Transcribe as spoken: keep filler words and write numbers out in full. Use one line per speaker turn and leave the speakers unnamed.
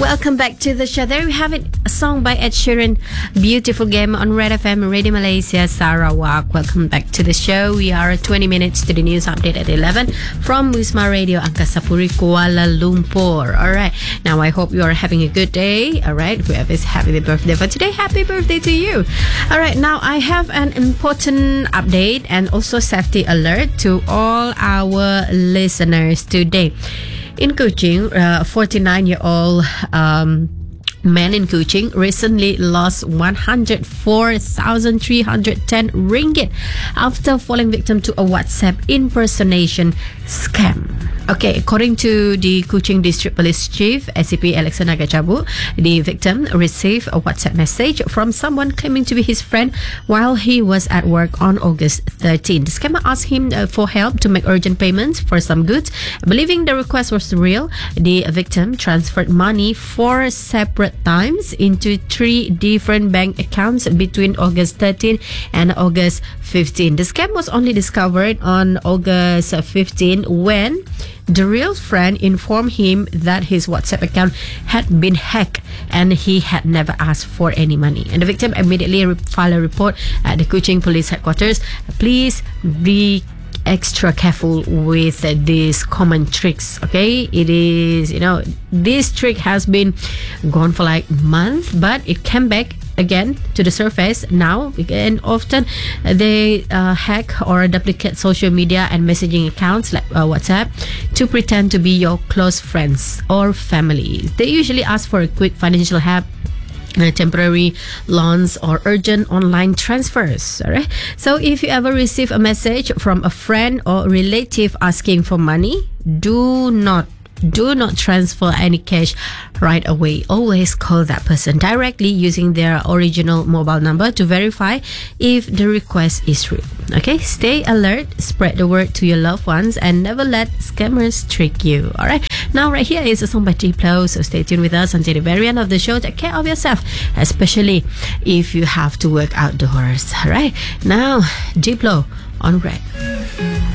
Welcome back to the show. There we have it, a song by Ed Sheeran, Beautiful Game on Red F M, Radio Malaysia, Sarawak. Welcome back to the show. We are twenty minutes to the news update at eleven from Wisma Radio, Angkasa Puri, Kuala Lumpur. All right. Now, I hope you are having a good day. All right. Whoever's having the birthday for today, happy birthday to you. All right. Now, I have an important update and also safety alert to all our listeners today. In Kuching, a forty-nine-year-old um, man in Kuching recently lost one hundred four thousand three hundred ten ringgit after falling victim to a WhatsApp impersonation scam. Okay, according to the Kuching District Police Chief, S C P Alexa Nagacabu, the victim received a WhatsApp message from someone claiming to be his friend while he was at work on August thirteenth. The scammer asked him uh, for help to make urgent payments for some goods. Believing the request was real, the victim transferred money four separate times into three different bank accounts between August thirteenth and August fifteenth. The scam was only discovered on August fifteenth when the real friend informed him that his WhatsApp account had been hacked and he had never asked for any money. And the victim immediately re- filed a report at the Kuching Police Headquarters. Please be extra careful with uh, these common tricks. Okay, it is, you know, this trick has been gone for like months, but it came back again to the surface now, and often they uh, hack or duplicate social media and messaging accounts like uh, WhatsApp to pretend to be your close friends or family. They usually ask for a quick financial help, Uh, temporary loans or urgent online transfers. All right. So if you ever receive a message from a friend or relative asking for money, do not do not transfer any cash right away. Always call that person directly using their original mobile number to verify if the request is real. Okay, stay alert, spread the word to your loved ones, and never let scammers trick you. All right. Now, right here is a song by Diplo, so stay tuned with us until the very end of the show. Take care of yourself, especially if you have to work outdoors. All right. Now, Diplo on Red.